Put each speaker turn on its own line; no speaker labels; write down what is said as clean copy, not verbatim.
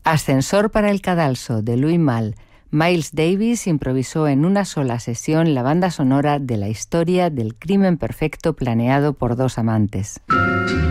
Ascensor para el cadalso, de Louis Malle. Miles Davis improvisó en una sola sesión la banda sonora de la historia del crimen perfecto planeado por dos amantes.